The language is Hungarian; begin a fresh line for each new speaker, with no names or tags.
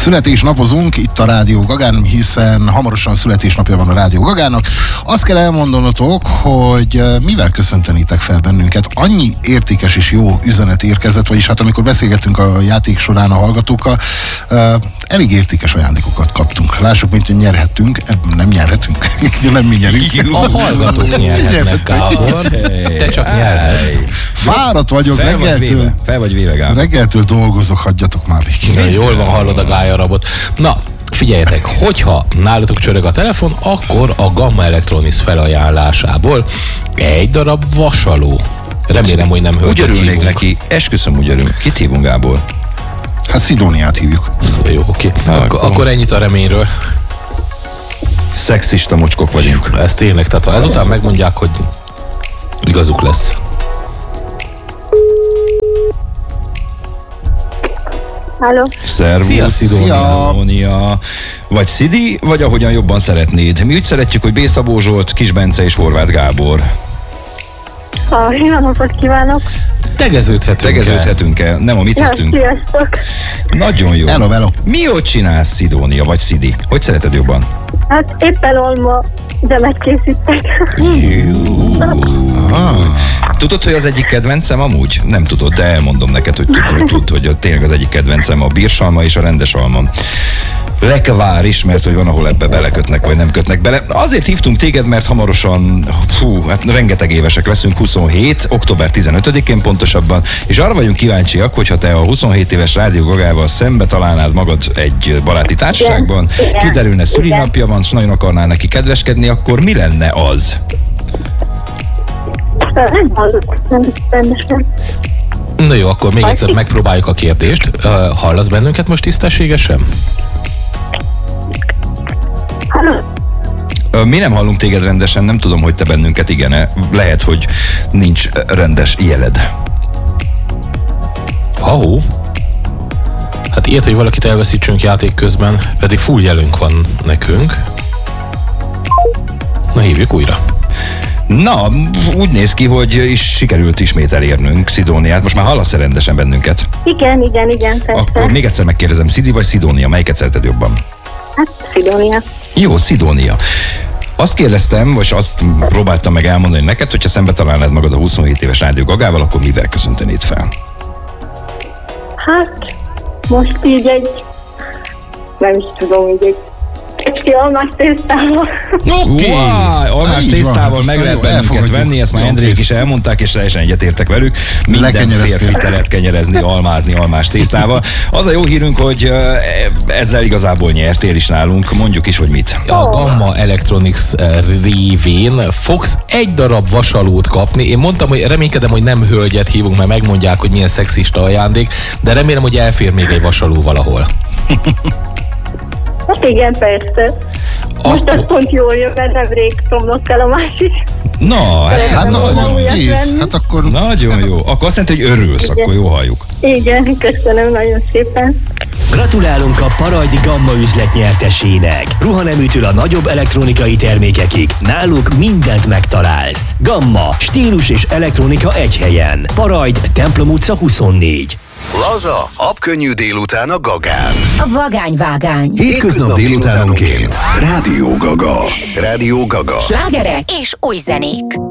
születésnapozunk itt a Rádió Gagán, hiszen hamarosan születésnapja van a Rádió Gagának. Azt kell elmondanotok, hogy mivel köszöntenitek fel bennünket. Annyi értékes és jó üzenet érkezett, vagyis hát amikor beszélgettünk a játék során a hallgatókkal, elég értékes ajándékokat kaptunk. Lássuk, mint nyerhettünk, nem nyerhetünk, nem mi nyerünk.
A hallgatók nyerhetnek, Gábor. Te csak nyerhetsz.
Fáradt vagyok,
fel vagy véve, Gábor.
Reggeltől dolgozok, hagyjatok már végig.
Jól van, hallod a gályarabot. Na, figyeljetek, hogyha nálatok csörög a telefon, akkor a Gamma Electronics felajánlásából egy darab vasaló. Remélem, hogy nem hölgyet
úgy örülnék
hívunk.
neki, esküszöm, úgy örülünk. Kit hívunk, Gábor?
Hát Szidóniát hívjuk.
Jó, oké. Akkor ennyit a reményről.
Szexista mocskok vagyunk.
Ez tényleg, tehát ha ezután megmondják, hogy igazuk lesz.
Halló.
Szervusz,
Szia,
Szidónia. Vagy Szidi, vagy ahogyan jobban szeretnéd. Mi úgy szeretjük, hogy B. Szabó Zsolt, Kis Bence és Horváth Gábor.
Jó napot kívánok.
Tegeződhetünk el. Nem a mit hisztünk.
Sziasztok.
Nagyon jó.
Hello.
Mi ott csinálsz, Szidónia, vagy Szidi? Hogy szereted jobban?
Hát éppen olma zsemet készítek.
Tudod, hogy az egyik kedvencem amúgy? Nem tudod, de elmondom neked, hogy tudd, hogy tényleg az egyik kedvencem a bírsalma és a rendes alma. Lekvár ismert, hogy van, ahol ebbe belekötnek, vagy nem kötnek bele. Azért hívtunk téged, mert hamarosan, hát rengeteg évesek leszünk, 27, október 15-én pontosabban, és arra vagyunk kíváncsiak, hogyha te a 27 éves Rádió Gagával szembe találnád magad egy baráti társaságban, kiderülne szülinapja van, és nagyon akarnál neki kedveskedni, akkor mi lenne az?
Nem hallok, nem rendesen.
Na jó, akkor még egyszer megpróbáljuk a kérdést. Hallasz bennünket most tisztességesen?
Halló.
Mi nem hallunk téged rendesen, nem tudom, hogy te bennünket igen-e. Lehet, hogy nincs rendes jeled.
Ahó. Hát ilyet, hogy valakit elveszítsünk játék közben, pedig full jelünk van nekünk. Na, hívjuk újra.
Na, úgy néz ki, hogy is sikerült ismét elérnünk Szidóniát. Most már hallasz-e rendesen bennünket?
Igen, persze.
Akkor még egyszer megkérdezem, Szidi vagy Szidónia, melyiket szereted jobban?
Hát Szidónia.
Jó, Szidónia. Azt kérdeztem, vagy azt próbáltam meg elmondani neked, hogyha szembe találnád magad a 27 éves Rádió Gagával, akkor mivel köszöntenéd fel?
Hát most így nem is tudom, így egy kicsi almás tésztával.
Oké.
Almás
Így
tésztával
van,
meg
ezt
lehet
jó,
bennünket
elfogadjuk.
venni, ezt már
Jó,
Endrék
kész.
is elmondták, és teljesen egyetértek velük. Minden
Lekenyereztük.
férfi te lehet kenyerezni, almázni almás tésztával. Az a jó hírünk, hogy ezzel igazából nyertél is nálunk, mondjuk is, hogy mit.
A Gamma Electronics révén fogsz egy darab vasalót kapni. Én mondtam, hogy reménykedem, hogy nem hölgyet hívunk, mert megmondják, hogy milyen szexista ajándék, de remélem, hogy elfér még egy vasaló valahol.
Hát igen, persze. Most ez pont jól jön, mert nemrég romlott el a másik.
Na,
Hát
Tudom,
akkor
újat
kész.
venni.
Hát akkor
nagyon jó. Akkor azt jelenti, hogy örülsz, akkor jó halljuk.
Igen, köszönöm nagyon szépen.
Gratulálunk a Parajdi Gamma üzlet nyertesének. Ruhaneműtől a nagyobb elektronikai termékekig. Náluk mindent megtalálsz. Gamma, stílus és elektronika egy helyen. Parajd, Templom utca 24.
Laza, apkönnyű délután a Gagán.
A vagányvágány.
Hétköznap délutánonként. Rádió Gaga. Rádió Gaga.
Slágerek és új zenék.